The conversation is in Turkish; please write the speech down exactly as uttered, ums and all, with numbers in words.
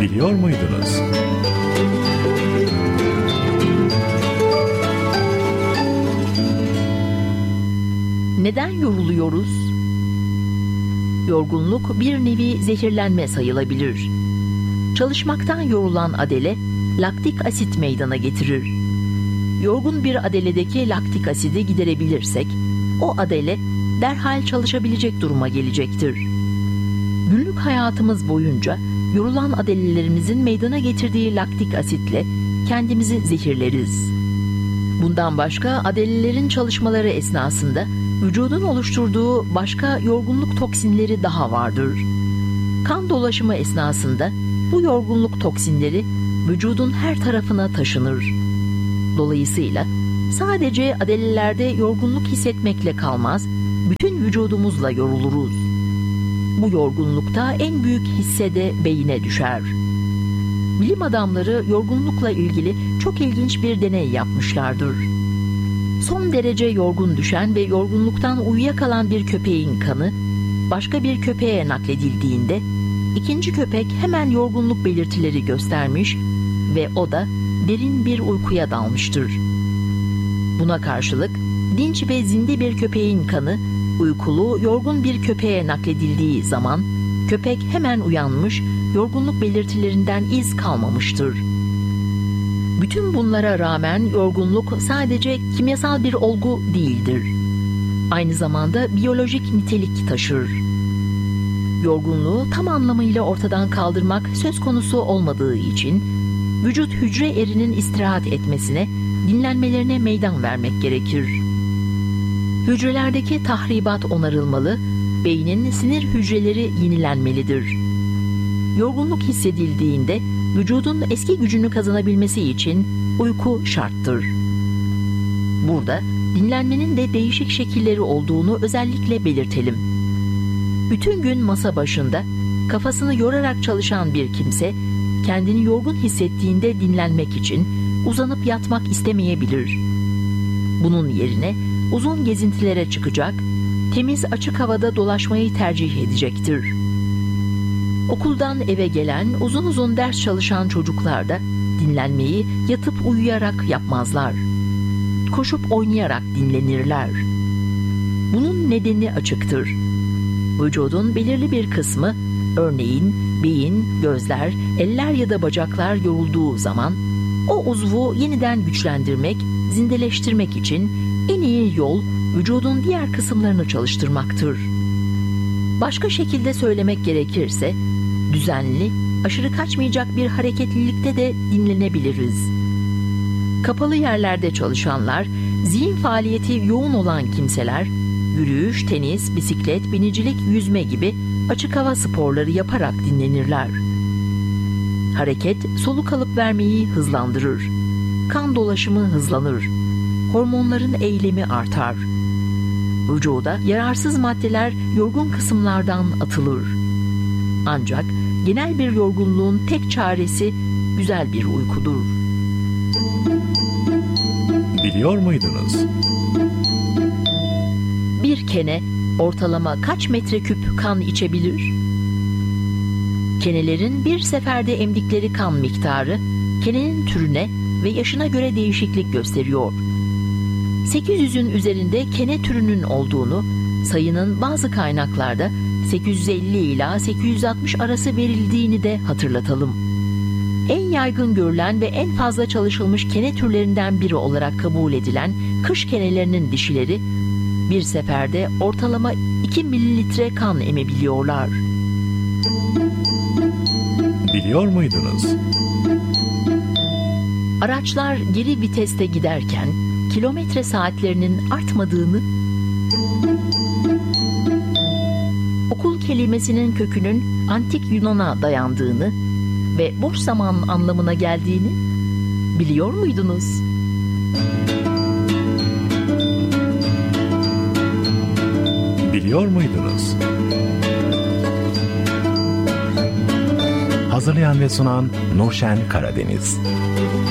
Biliyor muydunuz? Neden yoruluyoruz? Yorgunluk bir nevi zehirlenme sayılabilir. Çalışmaktan yorulan adele, laktik asit meydana getirir. Yorgun bir adeledeki laktik asidi giderebilirsek, o adele derhal çalışabilecek duruma gelecektir. Günlük hayatımız boyunca yorulan adelelerimizin meydana getirdiği laktik asitle kendimizi zehirleriz. Bundan başka adelelerin çalışmaları esnasında vücudun oluşturduğu başka yorgunluk toksinleri daha vardır. Kan dolaşımı esnasında bu yorgunluk toksinleri vücudun her tarafına taşınır. Dolayısıyla sadece adelelerde yorgunluk hissetmekle kalmaz, bütün vücudumuzla yoruluruz. Bu yorgunlukta en büyük hisse de beyine düşer. Bilim adamları yorgunlukla ilgili çok ilginç bir deney yapmışlardır. Son derece yorgun düşen ve yorgunluktan uyuyakalan bir köpeğin kanı başka bir köpeğe nakledildiğinde ikinci köpek hemen yorgunluk belirtileri göstermiş ve o da derin bir uykuya dalmıştır. Buna karşılık dinç ve zinde bir köpeğin kanı uykulu, yorgun bir köpeğe nakledildiği zaman köpek hemen uyanmış, yorgunluk belirtilerinden iz kalmamıştır. Bütün bunlara rağmen yorgunluk sadece kimyasal bir olgu değildir. Aynı zamanda biyolojik nitelik taşır. Yorgunluğu tam anlamıyla ortadan kaldırmak söz konusu olmadığı için vücut hücre erinin istirahat etmesine, dinlenmelerine meydan vermek gerekir. Hücrelerdeki tahribat onarılmalı, beynin sinir hücreleri yenilenmelidir. Yorgunluk hissedildiğinde vücudun eski gücünü kazanabilmesi için uyku şarttır. Burada dinlenmenin de değişik şekilleri olduğunu özellikle belirtelim. Bütün gün masa başında kafasını yorarak çalışan bir kimse kendini yorgun hissettiğinde dinlenmek için uzanıp yatmak istemeyebilir. Bunun yerine uzun gezintilere çıkacak, temiz açık havada dolaşmayı tercih edecektir. Okuldan eve gelen, uzun uzun ders çalışan çocuklar da dinlenmeyi yatıp uyuyarak yapmazlar. Koşup oynayarak dinlenirler. Bunun nedeni açıktır. Vücudun belirli bir kısmı, örneğin beyin, gözler, eller ya da bacaklar yorulduğu zaman o uzvu yeniden güçlendirmek, zindeleştirmek için en iyi yol vücudun diğer kısımlarını çalıştırmaktır. Başka şekilde söylemek gerekirse, düzenli, aşırı kaçmayacak bir hareketlilikte de dinlenebiliriz. Kapalı yerlerde çalışanlar, zihin faaliyeti yoğun olan kimseler, yürüyüş, tenis, bisiklet, binicilik, yüzme gibi açık hava sporları yaparak dinlenirler. Hareket, soluk alıp vermeyi hızlandırır. Kan dolaşımı hızlanır. Hormonların eylemi artar. Vücuda yararsız maddeler yorgun kısımlardan atılır. Ancak genel bir yorgunluğun tek çaresi güzel bir uykudur. Biliyor muydunuz? Bir kene ortalama kaç metreküp kan içebilir? Kenelerin bir seferde emdikleri kan miktarı kenenin türüne ve yaşına göre değişiklik gösteriyor. sekiz yüzün üzerinde kene türünün olduğunu, sayının bazı kaynaklarda sekiz yüz elli ila sekiz yüz altmış arası verildiğini de hatırlatalım. En yaygın görülen ve en fazla çalışılmış kene türlerinden biri olarak kabul edilen kış kenelerinin dişileri bir seferde ortalama iki mililitre kan emebiliyorlar. Biliyor muydunuz? Araçlar geri viteste giderken kilometre saatlerinin artmadığını, okul kelimesinin kökünün antik Yunan'a dayandığını ve boş zaman anlamına geldiğini biliyor muydunuz? Biliyor muydunuz? Hazırlayan ve sunan Nurşen Karadeniz.